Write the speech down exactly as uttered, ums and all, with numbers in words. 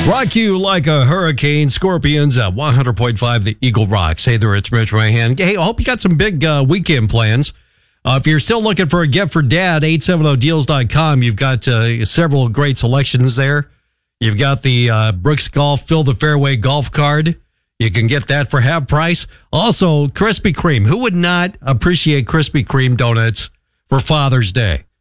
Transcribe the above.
Rock you like a hurricane. Scorpions at one hundred point five The Eagle Rocks. Hey there, it's Mitch Mahan. Hey, I hope you got some big uh, weekend plans. Uh, if you're still looking for a gift for dad, eight seventy deals dot com. You've got uh, several great selections there. You've got the uh, Brooks Golf Fill the Fairway golf card. You can get that for half price. Also, Krispy Kreme. Who would not appreciate Krispy Kreme donuts for Father's Day?